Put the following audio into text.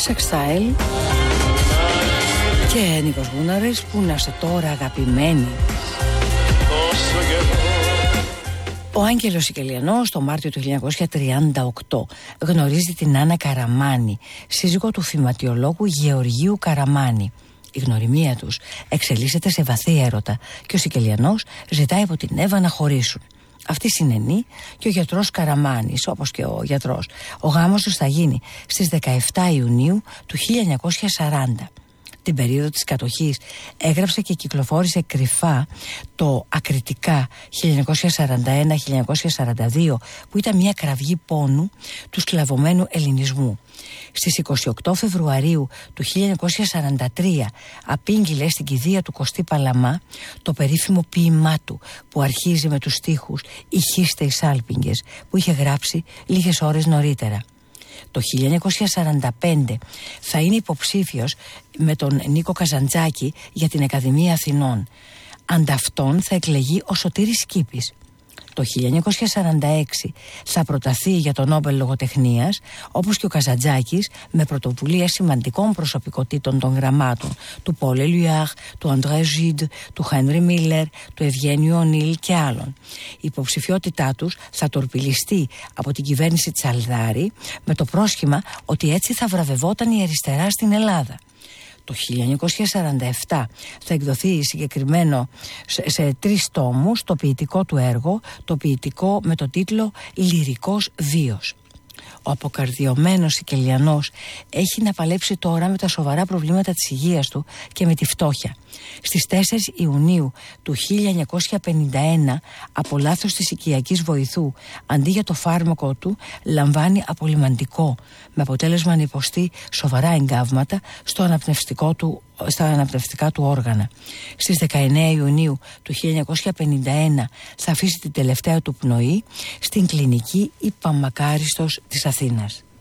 Sextile και Νίκος Γούναρης, που να σε τώρα αγαπημένοι. Ο Άγγελος Σικελιανός το Μάρτιο του 1938 γνωρίζει την Άννα Καραμάνη, σύζυγο του φυματιολόγου Γεωργίου Καραμάνη. Η γνωριμία τους εξελίσσεται σε βαθύ έρωτα και ο Σικελιανός ζητάει από την Εύα να χωρίσουν. Αυτή συνενεί και ο γιατρός Καραμάνης, όπως και ο γιατρός. Ο γάμος τους θα γίνει στις 17 Ιουνίου του 1940. Την περίοδο της κατοχής έγραψε και κυκλοφόρησε κρυφά το «Ακριτικά 1941-1942», που ήταν μια κραυγή πόνου του σκλαβωμένου ελληνισμού. Στις 28 Φεβρουαρίου του 1943 απήγγειλε στην κηδεία του Κωστή Παλαμά το περίφημο ποίημά του, που αρχίζει με τους στίχους «Ηχείστε εις Άλπιγγες», που είχε γράψει λίγες ώρες νωρίτερα. Το 1945 θα είναι υποψήφιος με τον Νίκο Καζαντζάκη για την Ακαδημία Αθηνών. Ανταυτόν θα εκλεγεί ο Σωτήρης Σκύπης. Το 1946 θα προταθεί για το Νόμπελ Λογοτεχνίας, όπως και ο Καζαντζάκης, με πρωτοβουλία σημαντικών προσωπικότητων των γραμμάτων, του Πολ Ελουιάχ, του Αντρέ Ζιντ, του Χένρι Μίλλερ, του Ευγένιου Ονίλ και άλλων. Η υποψηφιότητά τους θα τορπιλιστεί από την κυβέρνηση Τσαλδάρη με το πρόσχημα ότι έτσι θα βραβευόταν η αριστερά στην Ελλάδα. Το 1947 θα εκδοθεί συγκεκριμένο σε 3 τόμους το ποιητικό του έργο, το ποιητικό με το τίτλο «Λυρικός βίος». Ο αποκαρδιωμένος Σικελιανός έχει να παλέψει τώρα με τα σοβαρά προβλήματα της υγείας του και με τη φτώχεια. Στις 4 Ιουνίου του 1951, από λάθος της οικιακής βοηθού, αντί για το φάρμακο του, λαμβάνει απολυμαντικό, με αποτέλεσμα να υποστεί σοβαρά εγκάβματα στα αναπνευστικά του όργανα. Στις 19 Ιουνίου του 1951 θα αφήσει την τελευταία του πνοή στην κλινική Ιππαμακάριστος της Αθήνας.